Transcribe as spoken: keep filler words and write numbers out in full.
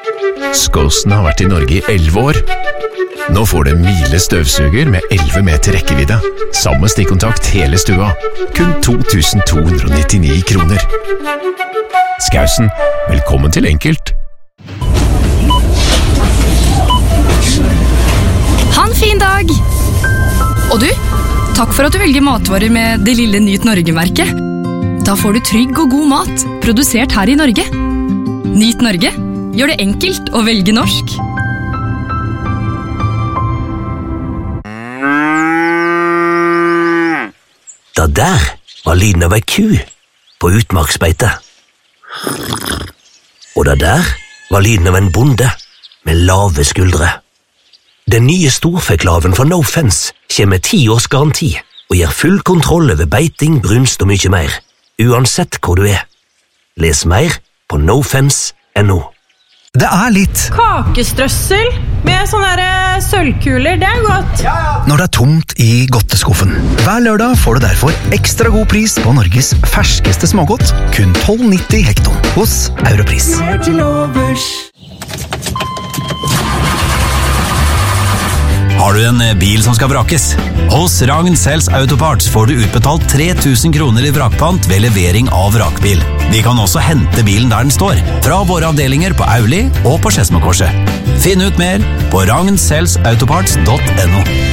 Skåsen har vært i Norge i elleve år. Nå får du en Miele støvsuger med elleve meter rekkevidde. Samme stikkontakt hele stua. Kun to tusen to hundre og nittini kroner. Skausen, velkommen til Enkelt. Ha en fin dag! Og du, takk for at du velger matvarer med det lille Nyt Norge-merket. Da får du trygg og god mat, produsert her i Norge. Nyt Norge, gjør det enkelt å velge norsk. Da der var lyden av ei ku på utmarksbeite. Og da der var lyden av en bonde med lave skuldre. Den nye storfeklaven fra No Fence kommer med ti års garanti og gir full kontroll over beiting, brunst og mye mer, uansett hvor du er. Les mer på no fence punktum no. Det er litt kakestrøssel med sånne der sølvkuler, det er godt. Ja, ja. Når det er tomt i godteskuffen. Hver lørdag får du derfor ekstra god pris på Norges ferskeste smågodt, kun tolv nitti hekton hos Europris. Har du en bil som skal vrakes? Hos Ragn Sells Autoparts får du utbetalt tre tusen kroner i vrakpant ved levering av vrakbil. Vi kan også hente bilen der den står, fra våre avdelinger på Auli og på Skedsmokorset. Finn ut mer på ragn sells autoparts punktum no.